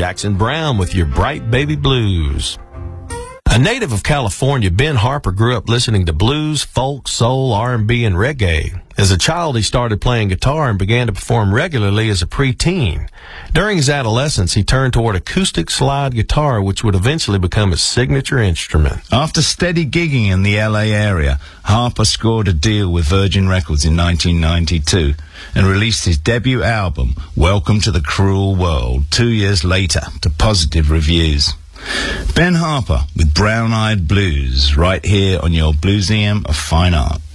Jackson Browne with Your Bright Baby Blues. A native of California, Ben Harper grew up listening to blues, folk, soul, R&B, and reggae. As a child, he started playing guitar and began to perform regularly as a preteen. During his adolescence, he turned toward acoustic slide guitar, which would eventually become his signature instrument. After steady gigging in the LA area, Harper scored a deal with Virgin Records in 1992 and released his debut album, Welcome to the Cruel World, 2 years later, to positive reviews. Ben Harper with Brown Eyed Blues, right here on your Blueseum of Fine Art.